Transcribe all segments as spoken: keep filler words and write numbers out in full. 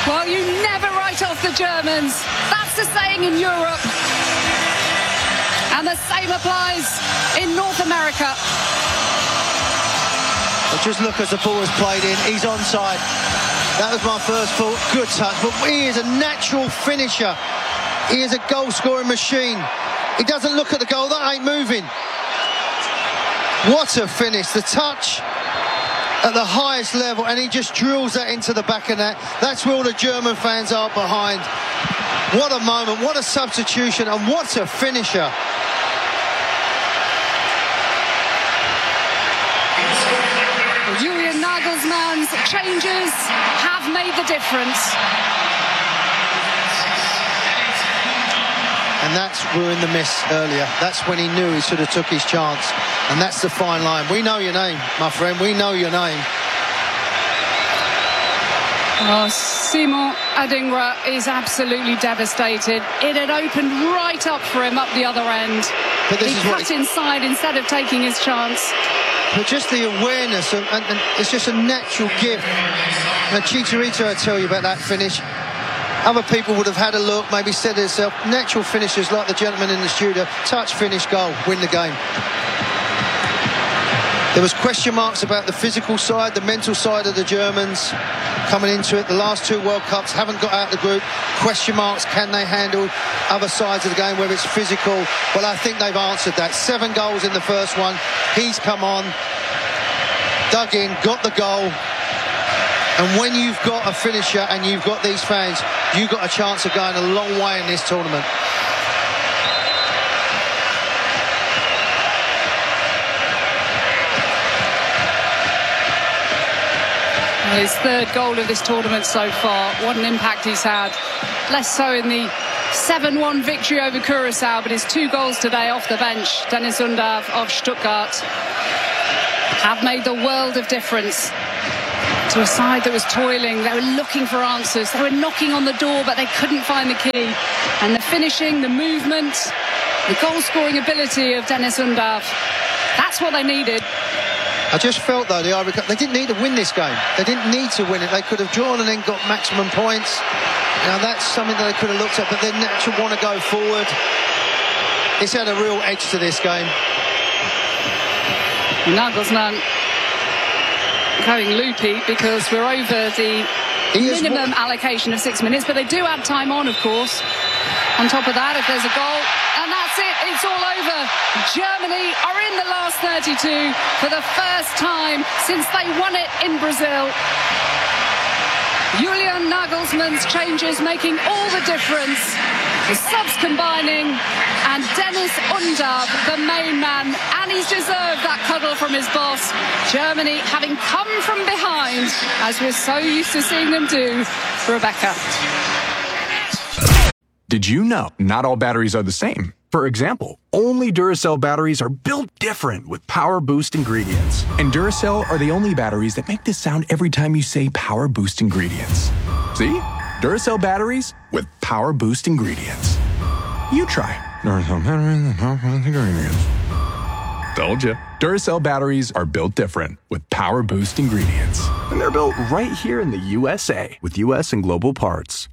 Well, you never write off the Germans. That's the saying in Europe. And the same applies in North America. Well, just look as the ball was played in. He's onside. That was my first thought. Good touch. But he is a natural finisher. He is a goal-scoring machine. He doesn't look at the goal. That ain't moving. What a finish. The touch at the highest level, and he just drills that into the back of net. That's where all the German fans are behind. What a moment, what a substitution, and what a finisher. Julian Nagelsmann's changes have made the difference. And that's ruined the miss earlier. That's when he knew he should have took his chance. And that's the fine line. We know your name, my friend. We know your name. Oh, Simon Adingra is absolutely devastated. It had opened right up for him up the other end. But this he is cut what he... inside instead of taking his chance. But just the awareness, of, and, and it's just a natural gift. Now, Chicharito, I tell you about that finish. Other people would have had a look, maybe said to themselves, natural finishers like the gentleman in the studio, touch, finish, goal, win the game. There was question marks about the physical side, the mental side of the Germans coming into it. The last two World Cups haven't got out of the group. Question marks, can they handle other sides of the game, whether it's physical? Well, I think they've answered that. Seven goals in the first one. He's come on, dug in, got the goal. And when you've got a finisher and you've got these fans, you've got a chance of going a long way in this tournament. Well, his third goal of this tournament so far. What an impact he's had. Less so in the seven one victory over Curaçao, but his two goals today off the bench, Dennis Undav of Stuttgart, have made the world of difference to a side that was toiling. They were looking for answers. They were knocking on the door, but they couldn't find the key. And the finishing, the movement, the goal-scoring ability of Dennis Undav, that's what they needed. I just felt, though, the Ivory Coast, they didn't need to win this game. They didn't need to win it. They could have drawn and then got maximum points. Now, that's something that they could have looked at, but they naturally want to go forward. It's had a real edge to this game. Nagelsmann going loopy because we're over the minimum allocation of six minutes, but they do add time on, of course. On top of that, if there's a goal, and that's it, it's all over. Germany are in the last thirty-two for the first time since they won it in Brazil. Julian Nagelsmann's changes making all the difference. The subs combining, and Dennis Undav, the main man, and he's deserved that cuddle from his boss. Germany having come from behind, as we're so used to seeing them do. Rebecca. Did you know not all batteries are the same? For example, only Duracell batteries are built different with Power Boost ingredients. And Duracell are the only batteries that make this sound every time you say Power Boost ingredients. See? Duracell batteries with Power Boost ingredients. You try. Duracell batteries with Power Boost ingredients. Told ya. Duracell batteries are built different with Power Boost ingredients. And they're built right here in the U S A with U S and global parts.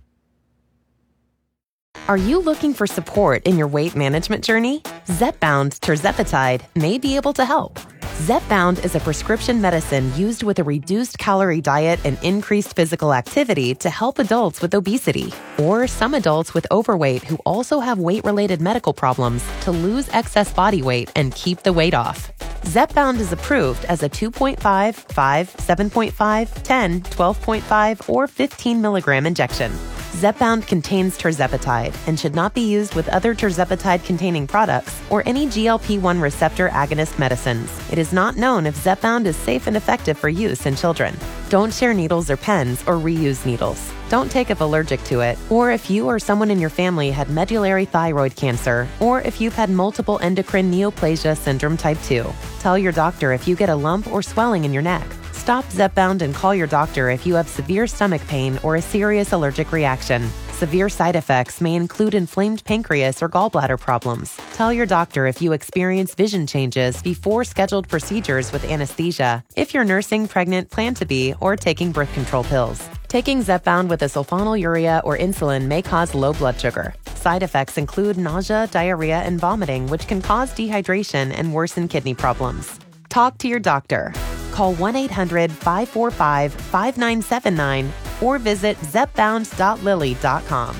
Are you looking for support in your weight management journey? Zepbound tirzepatide may be able to help. Zepbound is a prescription medicine used with a reduced calorie diet and increased physical activity to help adults with obesity, or some adults with overweight who also have weight-related medical problems to lose excess body weight and keep the weight off. Zepbound is approved as a two point five, five, seven point five, ten, twelve point five, or fifteen milligram injection. Zepbound contains tirzepatide and should not be used with other tirzepatide-containing products or any G L P one receptor agonist medicines. It is not known if Zepbound is safe and effective for use in children. Don't share needles or pens or reuse needles. Don't take if allergic to it, or if you or someone in your family had medullary thyroid cancer, or if you've had multiple endocrine neoplasia syndrome type two. Tell your doctor if you get a lump or swelling in your neck. Stop Zepbound and call your doctor if you have severe stomach pain or a serious allergic reaction. Severe side effects may include inflamed pancreas or gallbladder problems. Tell your doctor if you experience vision changes before scheduled procedures with anesthesia, if you're nursing, pregnant, plan to be, or taking birth control pills. Taking Zepbound with a sulfonylurea or insulin may cause low blood sugar. Side effects include nausea, diarrhea, and vomiting, which can cause dehydration and worsen kidney problems. Talk to your doctor. Call one eight hundred five four five five nine seven nine or visit zepbound dot lilly dot com.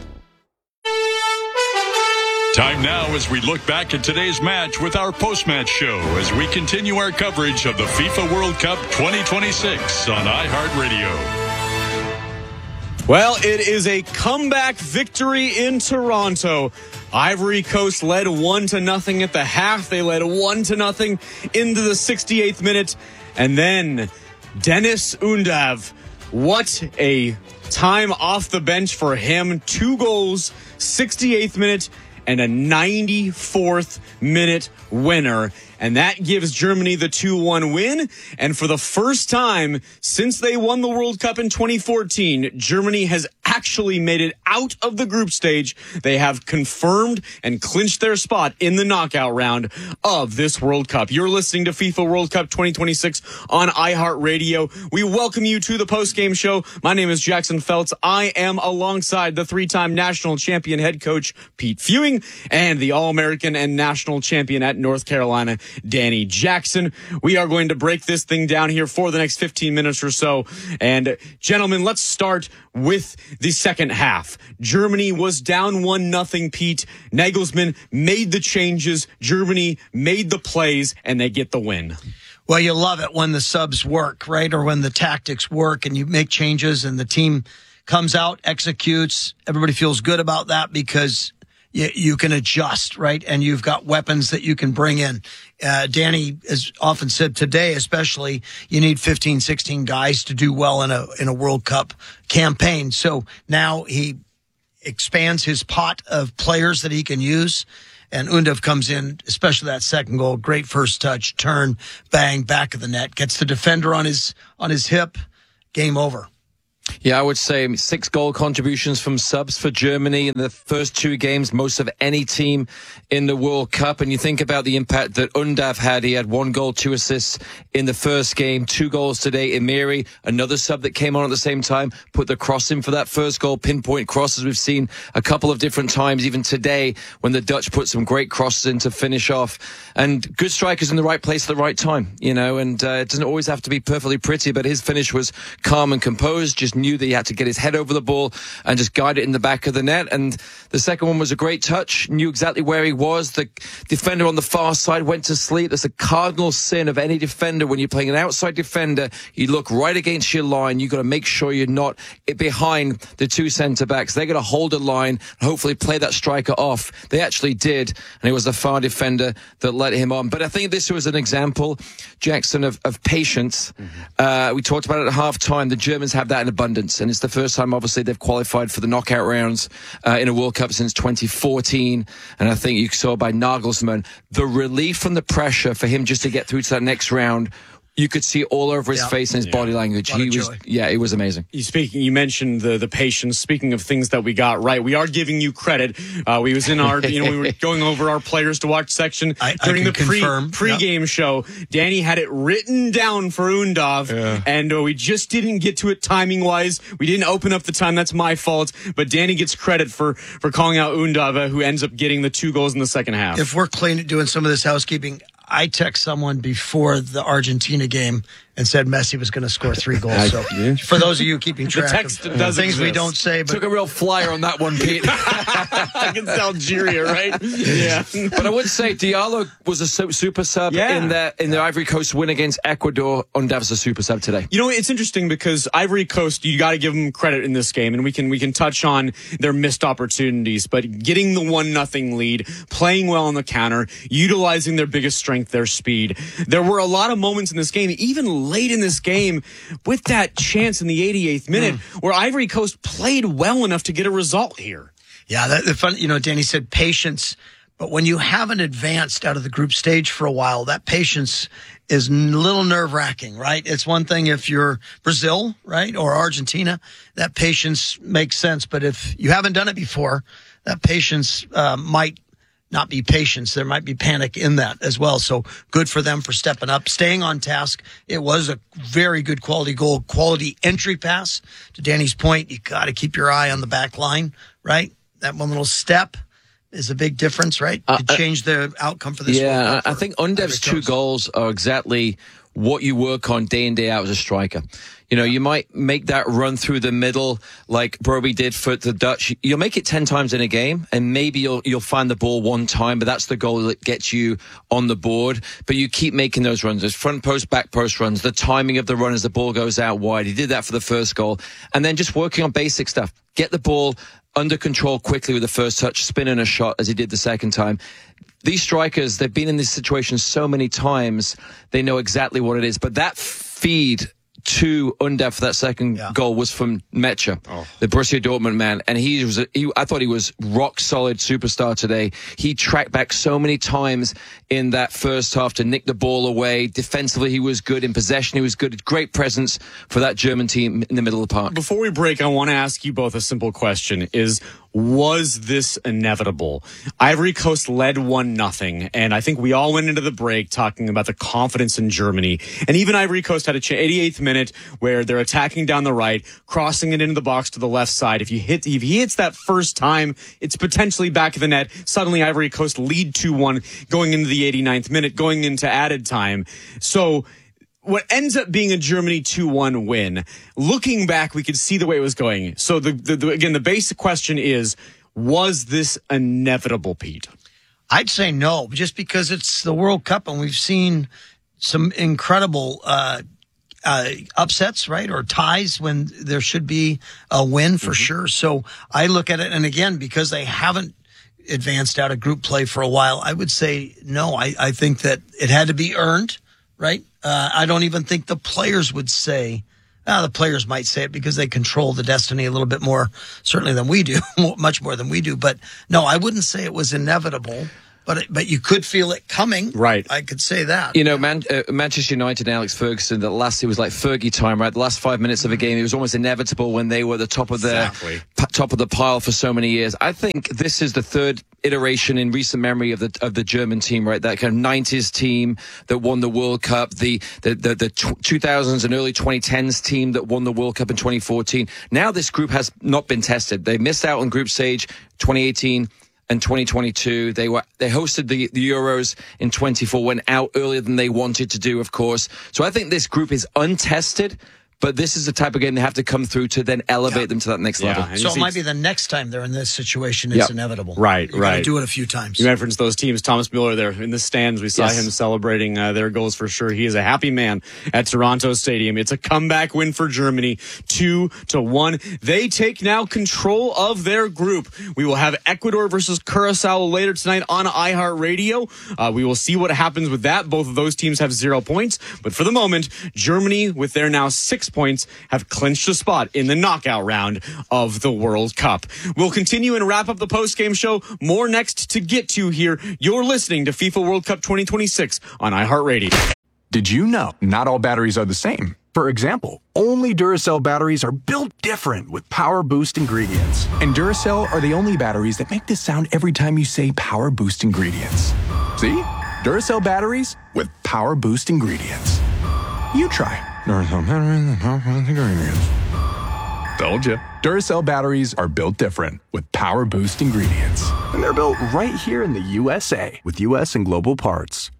Time now as we look back at today's match with our post-match show as we continue our coverage of the FIFA World Cup twenty twenty-six on iHeartRadio. Well, it is a comeback victory in Toronto. Ivory Coast led one to nothing at the half. They led one to nothing into the sixty-eighth minute. And then Deniz Undav, what a time off the bench for him. Two goals, sixty-eighth minute, and a ninety-fourth minute winner. And that gives Germany the two one win. And for the first time since they won the World Cup in twenty fourteen, Germany has actually made it out of the group stage. They have confirmed and clinched their spot in the knockout round of this World Cup. You're listening to FIFA World Cup twenty twenty-six on iHeartRadio. We welcome you to the post-game show. My name is Jackson Feltz. I am alongside the three-time national champion head coach Pete Fewing and the All-American and national champion at North Carolina, Danny Jackson. We are going to break this thing down here for the next fifteen minutes or so. And gentlemen, let's start with the second half. Germany was down one nothing, Pete. Nagelsmann made the changes. Germany made the plays, and they get the win. Well, you love it when the subs work, right? Or when the tactics work and you make changes and the team comes out, executes. Everybody feels good about that because you, you can adjust, right? And you've got weapons that you can bring in. Uh, Danny has often said today, especially, you need fifteen, sixteen guys to do well in a, in a World Cup campaign. So now he expands his pot of players that he can use. And Undav comes in, especially that second goal. Great first touch, turn, bang, back of the net. Gets the defender on his on his hip. Game over. Yeah, I would say six goal contributions from subs for Germany in the first two games, most of any team in the World Cup. And you think about the impact that Undav had. He had one goal, two assists in the first game, two goals today. Emiri, another sub that came on at the same time, put the cross in for that first goal, pinpoint crosses we've seen a couple of different times, even today when the Dutch put some great crosses in to finish off. And good strikers in the right place at the right time, you know, and uh, it doesn't always have to be perfectly pretty, but his finish was calm and composed, just knew that he had to get his head over the ball and just guide it in the back of the net. And the second one was a great touch, knew exactly where he was. The defender on the far side went to sleep. That's a cardinal sin of any defender. When you're playing an outside defender, you look right against your line. You've got to make sure you're not behind the two centre-backs. They're going to hold a line and hopefully play that striker off. They actually did, and it was the far defender that let him on. But I think this was an example, Jackson, of, of patience. Mm-hmm. Uh, we talked about it at half-time. The Germans have that in abundance. And it's the first time, obviously, they've qualified for the knockout rounds uh, in a World Cup since twenty fourteen. And I think you saw by Nagelsmann, the relief from the pressure for him just to get through to that next round. You could see all over his yeah. face and his yeah. body language. He was, yeah, it was amazing. You speaking, you mentioned the the patience. Speaking of things that we got right, we are giving you credit. Uh, we was in our, you know, we were going over our players to watch section I, during I the pre confirm. pregame yep. show. Danny had it written down for Undav, yeah. and uh, we just didn't get to it timing wise. We didn't open up the time. That's my fault. But Danny gets credit for for calling out Undav, uh, who ends up getting the two goals in the second half. If we're clean doing some of this housekeeping, I text someone before the Argentina game and said Messi was going to score three goals. So for those of you keeping track the text of does things exist. we don't say. But took a real flyer on that one, Pete. Against Algeria, right? Yeah. But I would say Diallo was a super sub yeah. in the in the Ivory Coast win against Ecuador. Undav's a super sub today. You know, it's interesting because Ivory Coast, you got to give them credit in this game, and we can we can touch on their missed opportunities, but getting the one nothing lead, playing well on the counter, utilizing their biggest strength, their speed. There were a lot of moments in this game, even late in this game, with that chance in the eighty-eighth minute, mm. where Ivory Coast played well enough to get a result here. Yeah, that, the fun, you know, Danny said patience, but when you haven't advanced out of the group stage for a while, that patience is a little nerve-wracking, right? It's one thing if you're Brazil, right, or Argentina, that patience makes sense. But if you haven't done it before, that patience uh, might not be patience. There might be panic in that as well. So good for them for stepping up, staying on task. It was a very good quality goal, quality entry pass. To Danny's point, you got to keep your eye on the back line, right? That one little step is a big difference, right? Could uh, change the outcome for this. Yeah, I think Undev's two goals are exactly what you work on day in, day out as a striker. You know, you might make that run through the middle like Broby did for the Dutch. You'll make it ten times in a game, and maybe you'll you'll find the ball one time, but that's the goal that gets you on the board. But you keep making those runs, those front post, back post runs, the timing of the run as the ball goes out wide. He did that for the first goal. And then just working on basic stuff. Get the ball under control quickly with the first touch, spin in a shot as he did the second time. These strikers, they've been in this situation so many times, they know exactly what it is. But that feed to Undav for that second yeah. goal was from Mecha, oh. the Borussia Dortmund man, and he was. He, I thought he was rock solid superstar today. He tracked back so many times in that first half to nick the ball away. Defensively, he was good. In possession, he was good. Great presence for that German team in the middle of the park. Before we break, I want to ask you both a simple question: Is was this inevitable? Ivory Coast led one nothing, and I think we all went into the break talking about the confidence in Germany. And even Ivory Coast had a ch- eighty-eighth minute where they're attacking down the right, crossing it into the box to the left side. If you hit, if he hits that first time, it's potentially back of the net. Suddenly, Ivory Coast lead two one going into the eighty-ninth minute, going into added time. So what ends up being a Germany two one win, looking back, we could see the way it was going. So, the, the, the again, the basic question is, was this inevitable, Pete? I'd say no, just because it's the World Cup and we've seen some incredible uh, uh, upsets, right, or ties when there should be a win for mm-hmm. sure. So I look at it, and again, because they haven't advanced out of group play for a while, I would say no. I, I think that it had to be earned. Right? Uh, I don't even think the players would say, uh, the players might say it because they control the destiny a little bit more, certainly than we do, much more than we do. But no, I wouldn't say it was inevitable, but it, but you could feel it coming. Right. I could say that. You know, Man, uh, Manchester United and Alex Ferguson, the last, it was like Fergie time, right? The last five minutes of a game, it was almost inevitable when they were the top of the exactly. p- top of the pile for so many years. I think this is the third iteration in recent memory of the of the German team, right? That kind of nineties team that won the World Cup, the the the, the two thousands and early twenty tens team that won the World Cup in twenty fourteen. Now this group has not been tested. They missed out on group stage twenty eighteen and twenty twenty-two. They were they hosted the, the Euros in twenty-four, went out earlier than they wanted to do, of course. So I think this group is untested. But this is the type of game they have to come through to then elevate yeah. them to that next yeah. level. So it might be the next time they're in this situation, it's yep. inevitable. Right, you right. gotta do it a few times. You referenced those teams. Thomas Mueller there in the stands. We saw yes. him celebrating uh, their goals for sure. He is a happy man at Toronto Stadium. It's a comeback win for Germany, two to one. They take now control of their group. We will have Ecuador versus Curacao later tonight on iHeartRadio. Uh, we will see what happens with that. Both of those teams have zero points. But for the moment, Germany, with their now six points, have clinched a spot in the knockout round of the World Cup. We'll continue and wrap up the post-game show. More next to get to here. You're listening to FIFA World Cup twenty twenty-six on iHeartRadio. Did you know not all batteries are the same? For example, only Duracell batteries are built different with Power Boost ingredients. And Duracell are the only batteries that make this sound every time you say Power Boost ingredients. See? Duracell batteries with Power Boost ingredients. You try. Duracell batteries with Power Boost ingredients. Told you. Duracell batteries are built different with Power Boost ingredients. And they're built right here in the U S A with U S and global parts.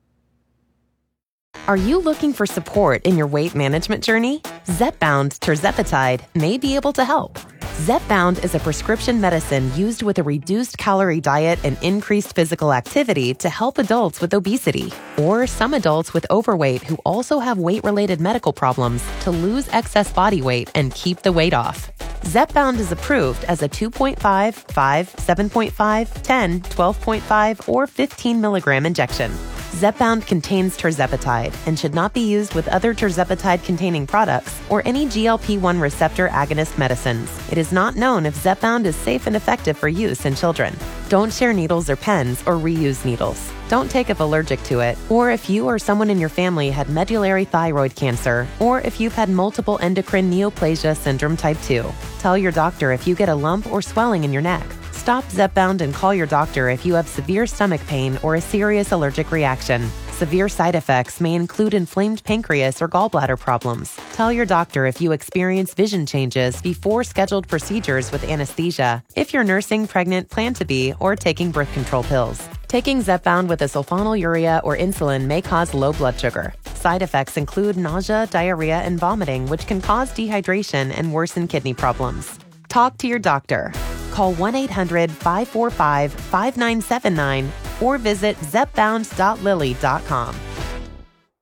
Are you looking for support in your weight management journey? Zepbound Tirzepatide may be able to help. Zepbound is a prescription medicine used with a reduced calorie diet and increased physical activity to help adults with obesity or some adults with overweight who also have weight-related medical problems to lose excess body weight and keep the weight off. Zepbound is approved as a two point five, five, seven point five, ten, twelve point five, or fifteen milligram injection. Zepbound contains tirzepatide and should not be used with other tirzepatide-containing products or any G L P one receptor agonist medicines. It is not known if Zepbound is safe and effective for use in children. Don't share needles or pens or reuse needles. Don't take if allergic to it, or if you or someone in your family had medullary thyroid cancer, or if you've had multiple endocrine neoplasia syndrome type two. Tell your doctor if you get a lump or swelling in your neck. Stop Zepbound and call your doctor if you have severe stomach pain or a serious allergic reaction. Severe side effects may include inflamed pancreas or gallbladder problems. Tell your doctor if you experience vision changes before scheduled procedures with anesthesia, if you're nursing, pregnant, plan to be, or taking birth control pills. Taking Zepbound with a sulfonylurea or insulin may cause low blood sugar. Side effects include nausea, diarrhea, and vomiting, which can cause dehydration and worsen kidney problems. Talk to your doctor. Call one eight hundred five four five five nine seven nine or visit zepbound dot lilly dot com.